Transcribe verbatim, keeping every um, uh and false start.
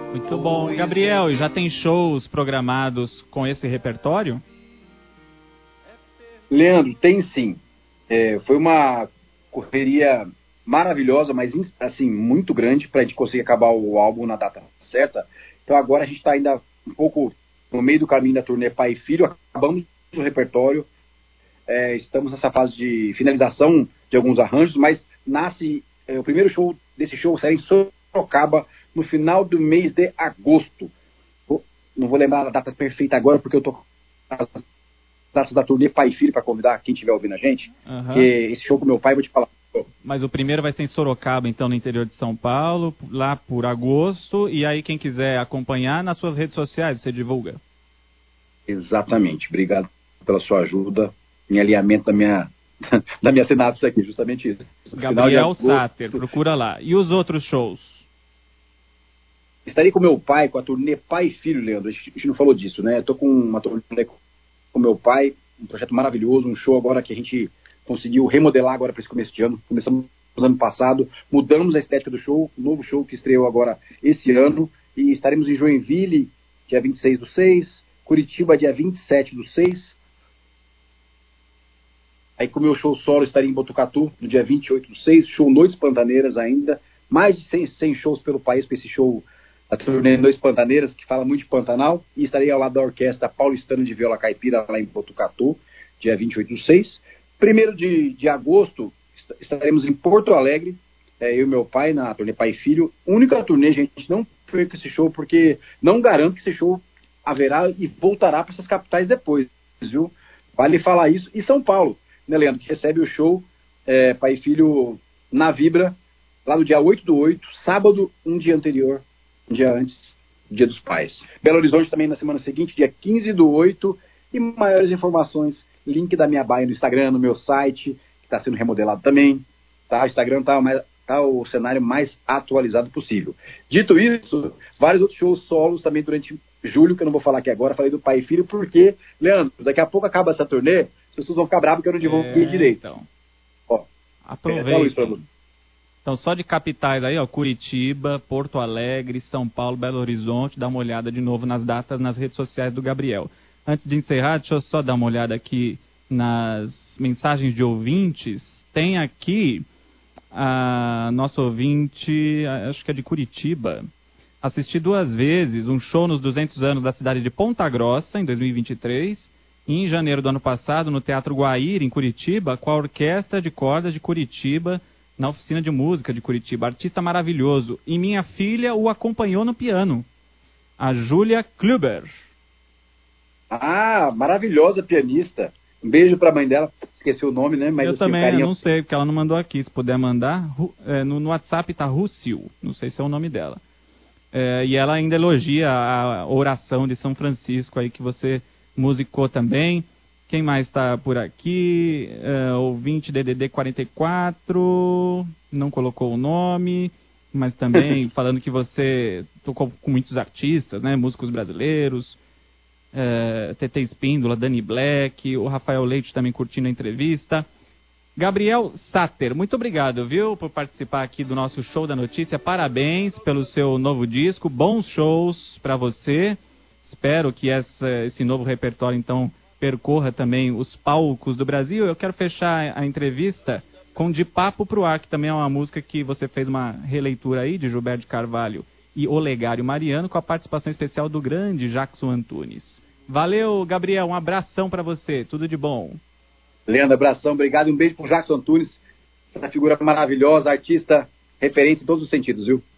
Muito bom. Gabriel, já tem shows programados com esse repertório? Leandro, tem sim. É, foi uma correria maravilhosa, mas assim, muito grande para a gente conseguir acabar o álbum na data certa. Então agora a gente está ainda um pouco no meio do caminho da turnê Pai e Filho, acabamos o repertório, é, estamos nessa fase de finalização de alguns arranjos, mas nasce, é, o primeiro show desse show será em Sorocaba no final do mês de agosto. Vou, não vou lembrar a data perfeita agora, porque eu tô as datas da turnê Pai e Filho para convidar quem estiver ouvindo a gente, uhum. Porque esse show com meu pai, vou te falar. Mas o primeiro vai ser em Sorocaba, então, no interior de São Paulo, lá por agosto, e aí quem quiser acompanhar nas suas redes sociais, você divulga. Exatamente, obrigado pela sua ajuda em alinhamento da minha, da minha sinapse aqui, justamente isso. Gabriel Sater, procura lá. E os outros shows? Estarei com meu pai, com a turnê Pai e Filho, Leandro, a gente não falou disso, né? Estou com uma turnê com meu pai, um projeto maravilhoso, um show agora que a gente conseguiu remodelar agora para esse começo de ano. Começamos no ano passado, mudamos a estética do show, um novo show que estreou agora esse ano, e estaremos em Joinville, dia vinte e seis do seis, Curitiba, dia vinte e sete do seis. Aí com o meu show solo estarei em Botucatu, no dia vinte e oito do seis, show Noites Pantaneiras ainda, mais de cem, cem shows pelo país para esse show da turnê Noites Pantaneiras, que fala muito de Pantanal, e estarei ao lado da orquestra paulistana de viola caipira lá em Botucatu, dia vinte e oito do seis. Primeiro de, de agosto, estaremos em Porto Alegre, é, eu e meu pai, na turnê Pai e Filho. Única turnê, gente, não perca esse show, porque não garanto que esse show haverá e voltará para essas capitais depois, viu? Vale falar isso. E São Paulo, né, Leandro, que recebe o show é, Pai e Filho na Vibra, lá no dia oito do oito, sábado, um dia anterior, um dia antes do Dia dos Pais. Belo Horizonte também na semana seguinte, dia quinze do oito, e maiores informações, link da minha bio no Instagram, no meu site, que está sendo remodelado também, tá? O Instagram está tá o cenário mais atualizado possível. Dito isso, vários outros shows solos também durante julho, que eu não vou falar aqui agora, falei do Pai e Filho, porque, Leandro, daqui a pouco acaba essa turnê, as pessoas vão ficar bravas que eu não divulguei é, direito. Então, ó, aproveita. É, então, só de capitais aí, ó, Curitiba, Porto Alegre, São Paulo, Belo Horizonte, dá uma olhada de novo nas datas nas redes sociais do Gabriel. Antes de encerrar, deixa eu só dar uma olhada aqui nas mensagens de ouvintes. Tem aqui a nossa ouvinte, acho que é de Curitiba, assisti duas vezes um show nos duzentos anos da cidade de Ponta Grossa, em dois mil e vinte e três, e em janeiro do ano passado, no Teatro Guaíra, em Curitiba, com a Orquestra de Cordas de Curitiba, na Oficina de Música de Curitiba. Artista maravilhoso. E minha filha o acompanhou no piano, a Júlia Kluber. Ah, maravilhosa pianista. Um beijo para a mãe dela, esqueci o nome, né? Mas eu assim, também, carinho... eu não sei, porque ela não mandou aqui. Se puder mandar, é, no, no WhatsApp tá Rusil, não sei se é o nome dela. É, e ela ainda elogia a oração de São Francisco aí que você musicou também. Quem mais está por aqui? É, ouvinte D D D quarenta e quatro, não colocou o nome, mas também falando que você tocou com muitos artistas, né? Músicos brasileiros. Uh, T T Espíndola, Dani Black, o Rafael Leite também curtindo a entrevista. Gabriel Sater, muito obrigado, viu, por participar aqui do nosso Show da Notícia. Parabéns pelo seu novo disco, bons shows para você. Espero que essa, esse novo repertório, então, percorra também os palcos do Brasil. Eu quero fechar a entrevista com De Papo Pro Ar, que também é uma música que você fez uma releitura aí de Gilberto de Carvalho e Olegário Mariano, com a participação especial do grande Jackson Antunes. Valeu, Gabriel, um abração para você, tudo de bom. Leandro, abração, obrigado, um beijo pro Jackson Antunes, essa figura maravilhosa, artista, referência em todos os sentidos, viu?